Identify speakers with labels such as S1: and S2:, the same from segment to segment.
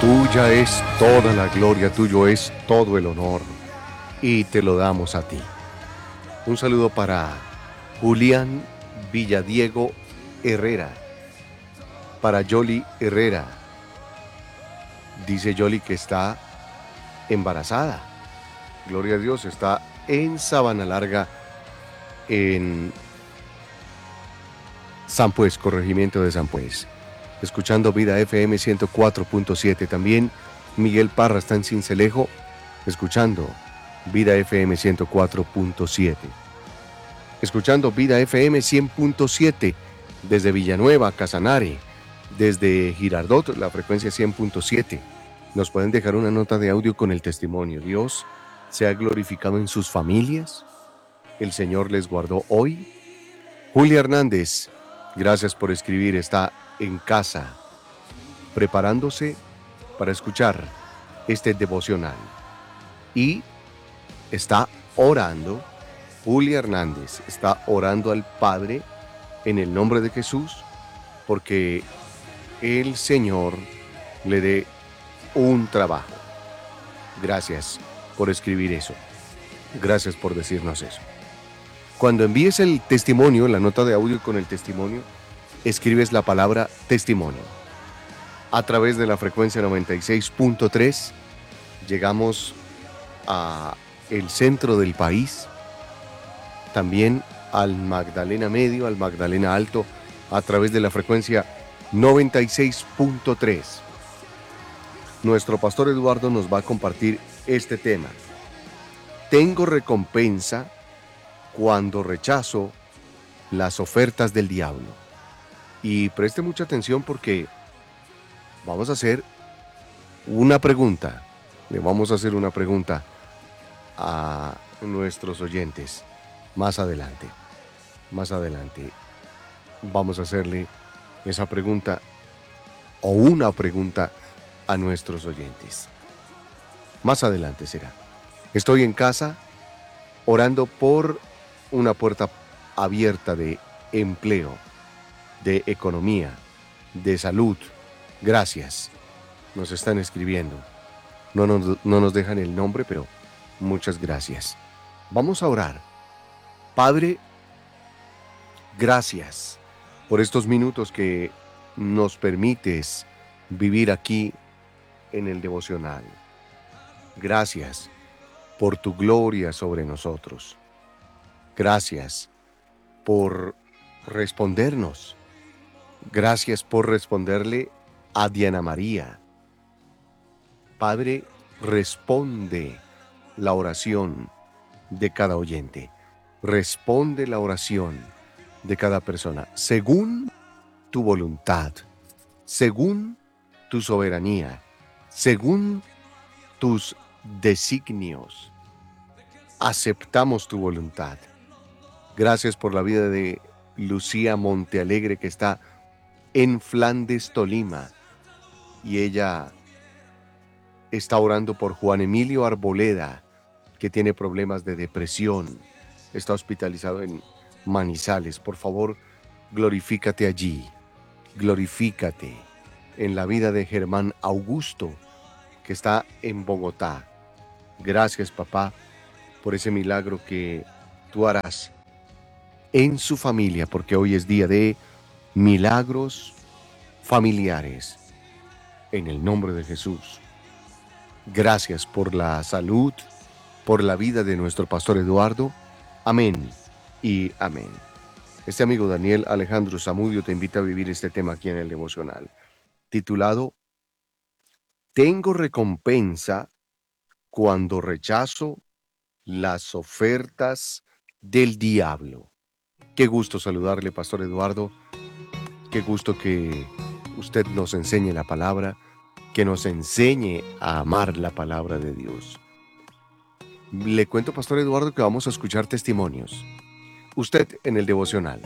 S1: Tuya es toda la gloria, tuyo es todo el honor y te lo damos a ti. Un saludo para Julián Villadiego Herrera, para Yoli Herrera. Dice Yoli que está embarazada. Gloria a Dios, está en Sabana Larga, en San Pues, corregimiento de San Pues. Escuchando Vida FM 104.7. También Miguel Parra está en Cincelejo, escuchando Vida FM 104.7. Escuchando Vida FM 100.7 desde Villanueva, Casanare, desde Girardot, la frecuencia 100.7. Nos pueden dejar una nota de audio con el testimonio. Dios se ha glorificado en sus familias. El Señor les guardó hoy. Julia Hernández, gracias por escribir. Está en casa, preparándose para escuchar este devocional. Y está orando. Julia Hernández está orando al Padre en el nombre de Jesús, porque el Señor le dé un trabajo. Gracias por escribir eso. Gracias por decirnos eso. Cuando envíes el testimonio, la nota de audio con el testimonio, escribes la palabra testimonio. A través de la frecuencia 96.3 llegamos a el centro del país, también al Magdalena Medio, al Magdalena Alto, a través de la frecuencia 96.3. Nuestro pastor Eduardo nos va a compartir este tema. Tengo recompensa cuando rechazo las ofertas del diablo. Y preste mucha atención porque vamos a hacer una pregunta. Le vamos a hacer una pregunta a nuestros oyentes más adelante. Más adelante vamos a hacerle esa pregunta o una pregunta a nuestros oyentes. Más adelante será. Estoy en casa orando por una puerta abierta de empleo, de economía, de salud. Gracias. Nos están escribiendo. No nos dejan el nombre, pero muchas gracias. Vamos a orar. Padre, gracias por estos minutos que nos permites vivir aquí en el devocional. Gracias por tu gloria sobre nosotros. Gracias por respondernos. Gracias por responderle a Diana María. Padre, responde la oración de cada oyente. Responde la oración de cada persona según tu voluntad, según tu soberanía, según tus designios. Aceptamos tu voluntad. Gracias por la vida de Lucía Montealegre, que está en Flandes, Tolima, y ella está orando por Juan Emilio Arboleda, que tiene problemas de depresión, está hospitalizado en Manizales. Por favor, glorifícate allí, glorifícate en la vida de Germán Augusto, que está en Bogotá. Gracias, papá, por ese milagro que tú harás en su familia, porque hoy es día de milagros familiares. En el nombre de Jesús. Gracias por la salud, por la vida de nuestro pastor Eduardo. Amén y amén. Este amigo Daniel Alejandro Zamudio te invita a vivir este tema aquí en el devocional, titulado Tengo recompensa cuando rechazo las ofertas del diablo. Qué gusto saludarle, pastor Eduardo. Qué gusto que usted nos enseñe la palabra, que nos enseñe a amar la palabra de Dios. Le cuento, pastor Eduardo, que vamos a escuchar testimonios. Usted en el devocional.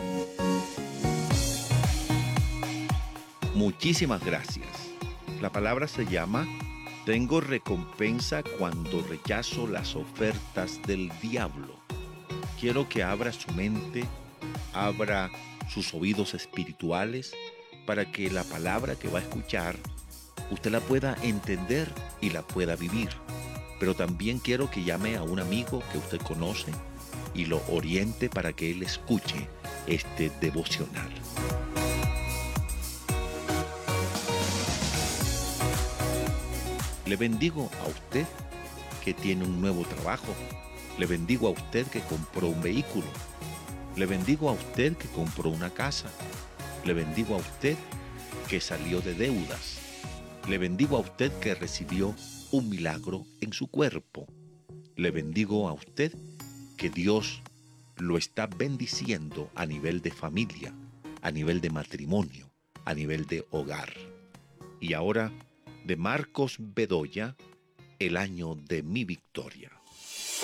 S2: Muchísimas gracias. La palabra se llama Tengo recompensa cuando rechazo las ofertas del diablo. Quiero que abra su mente, abra sus oídos espirituales para que la palabra que va a escuchar usted la pueda entender y la pueda vivir. Pero también quiero que llame a un amigo que usted conoce y lo oriente para que él escuche este devocional. Le bendigo a usted que tiene un nuevo trabajo. Le bendigo a usted que compró un vehículo. Le bendigo a usted que compró una casa. Le bendigo a usted que salió de deudas. Le bendigo a usted que recibió un milagro en su cuerpo. Le bendigo a usted que Dios lo está bendiciendo a nivel de familia, a nivel de matrimonio, a nivel de hogar. Y ahora, de Marcos Bedoya, el año de mi victoria.